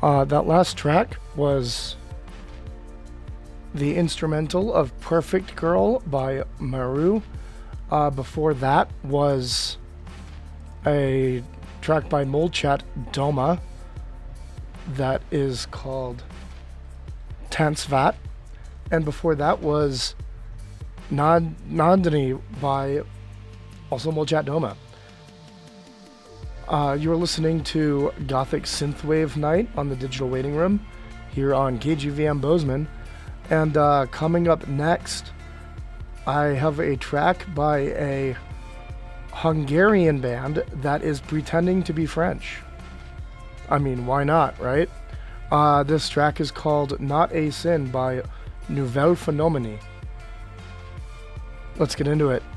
That last track was the instrumental of Perfect Girl by Maru. Before that was a track by Molchat Doma that is called Tansvat. And before that was Nandini by also Molchat Doma. You are listening to Gothic Synthwave Night on the Digital Waiting Room here on KGVM Bozeman. And coming up next, I have a track by a Hungarian band that is pretending to be French. I mean, why not, right? This track is called Not a Sin by Nouvelle Phenomene. Let's get into it.